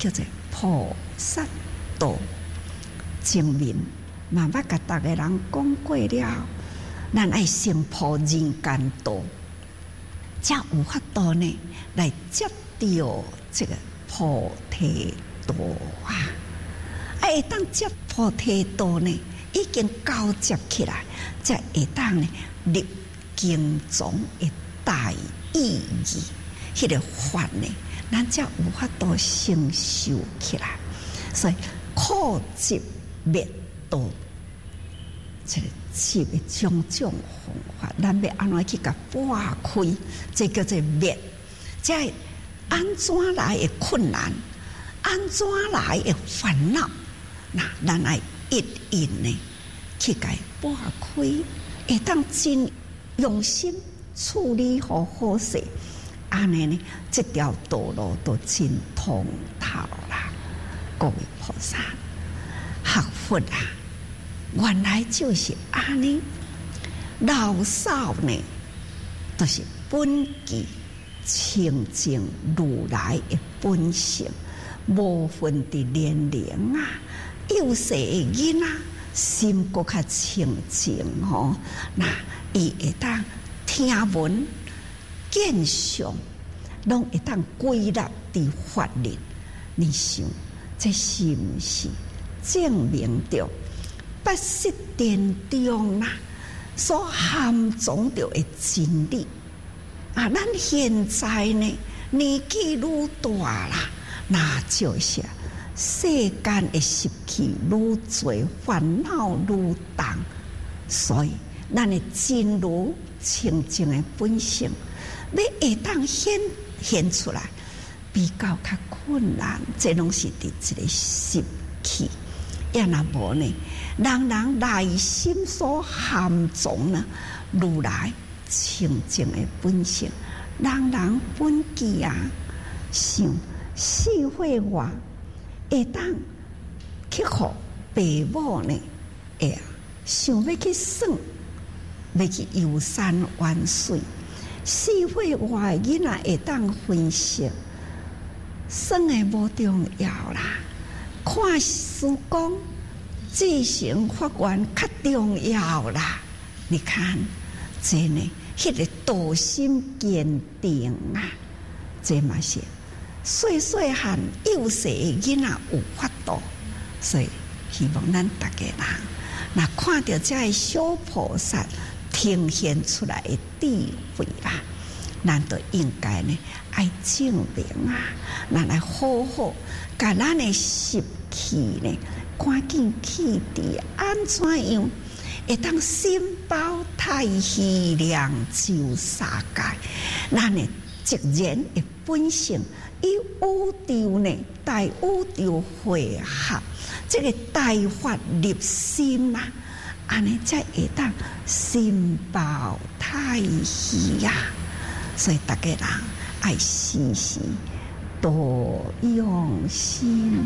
叫做菩萨道。前面慢慢甲大家人讲过了，咱爱先铺人间道，才有法度呢来接到这个菩提道啊！会当接菩提道呢，已经交接起来，才会当呢入经藏的大意义，迄个法呢，咱才有法度承受起来。所以苦集灭道，这个集的种种方法，咱要安怎去甲拨开？这叫做灭。这安怎来的困难？安怎来的烦恼？那咱爱一一呢去甲拨开，会当真用心处理好势，安尼呢，这条道路都真通透啦。各位菩萨，学佛啊，原来就是安尼。老少呢，都是本具清净如来的本性，无分的年龄啊，幼细的囡仔心搁较清净吼，那伊会当听闻见相，拢会当归纳伫法律。你想，这是毋是证明着八识殿中啦所含藏着的真理啊？咱现在呢年纪愈大啦，那就是世间的习气愈多，烦恼愈重，所以咱的真如清净的本性，要会当显出来，比较较困难。这拢是伫一个习气，要若无呢，人内心所含藏呢，如来清净的本性，人本具啊，想社会外会当去互父母呢，想要去耍，要去游山玩水，社会外囡仔会当分析，耍的无重要啦，看书讲自行发愿较重要啦。你看，这呢，迄个道心坚定啊，这嘛是细细汉幼细的囡仔有法度，所以希望咱大家人，那看到这些小菩萨呈现出来的智慧啦，咱都应该呢爱证明啊，咱来好好把咱的习气呢，赶紧去除，安怎样会当心包太虚量就三界，咱的直然的本性，以宇宙呢大宇宙汇合，这个大法入心啊，安尼才会当心包太虚啊。所以大家人爱时时多用心。